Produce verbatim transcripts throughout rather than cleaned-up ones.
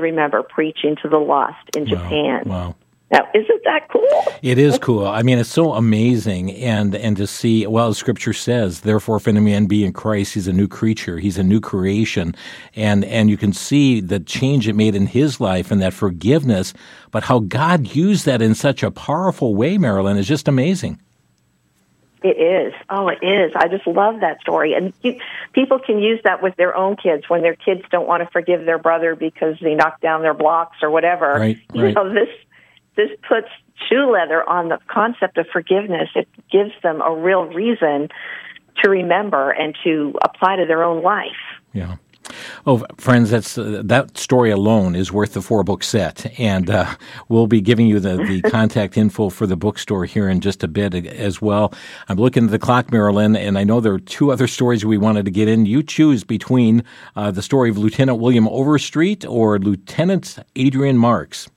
remember preaching to the lost in Wow. Japan. Wow. Now, isn't that cool? It is cool. I mean, it's so amazing, and and to see, well, as Scripture says, therefore, if any man be in Christ, he's a new creature, he's a new creation, and and you can see the change it made in his life and that forgiveness, but how God used that in such a powerful way, Marilyn, is just amazing. It is. Oh, it is. I just love that story. And you, people can use that with their own kids when their kids don't want to forgive their brother because they knocked down their blocks or whatever. Right, you right. know, this this puts shoe leather on the concept of forgiveness. It gives them a real reason to remember and to apply to their own life. Yeah. Oh, friends, that's uh, that story alone is worth the four-book set, and uh, we'll be giving you the, the contact info for the bookstore here in just a bit as well. I'm looking at the clock, Marilyn, and I know there are two other stories we wanted to get in. You choose between uh, the story of Lieutenant William Overstreet or Lieutenant Adrian Marks.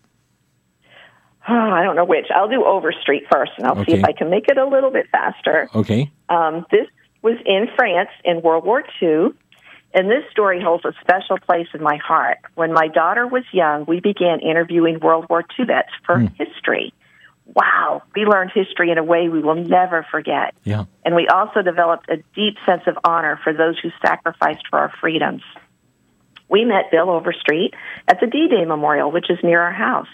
Oh, I don't know which. I'll do Overstreet first, and I'll Okay. see if I can make it a little bit faster. Okay. Um, this was in France in World War Two. And this story holds a special place in my heart. When my daughter was young, we began interviewing World War Two vets for Mm. history. Wow, we learned history in a way we will never forget. Yeah. And we also developed a deep sense of honor for those who sacrificed for our freedoms. We met Bill Overstreet at the D-Day Memorial, which is near our house.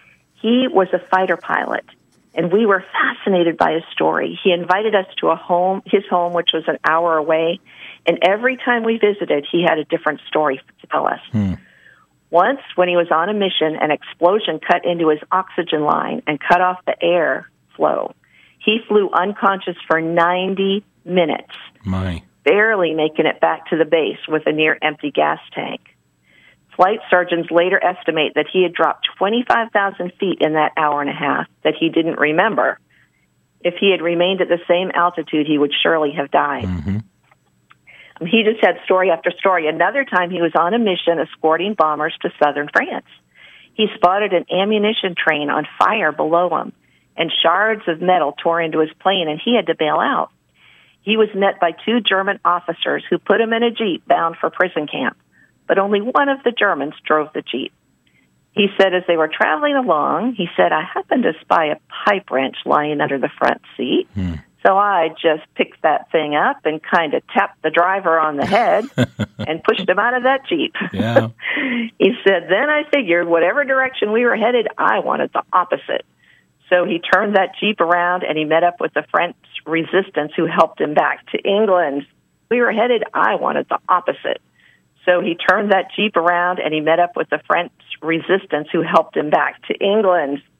He was a fighter pilot, and we were fascinated by his story. He invited us to a home, his home, which was an hour away. And every time we visited, he had a different story to tell us. Hmm. Once, when he was on a mission, an explosion cut into his oxygen line and cut off the air flow. He flew unconscious for ninety minutes, My. barely making it back to the base with a near-empty gas tank. Flight surgeons later estimate that he had dropped twenty-five thousand feet in that hour and a half that he didn't remember. If he had remained at the same altitude, he would surely have died. Mm-hmm. He just had story after story. Another time he was on a mission escorting bombers to southern France. He spotted an ammunition train on fire below him, and shards of metal tore into his plane, and he had to bail out. He was met by two German officers who put him in a Jeep bound for prison camp, but only one of the Germans drove the Jeep. He said as they were traveling along, he said, I happened to spy a pipe wrench lying under the front seat. Hmm. So I just picked that thing up and kind of tapped the driver on the head and pushed him out of that Jeep. Yeah. He said, then I figured whatever direction we were headed, I wanted the opposite. So he turned that Jeep around and he met up with the French resistance who helped him back to England. We were headed, I wanted the opposite. So he turned that Jeep around and he met up with the French resistance who helped him back to England.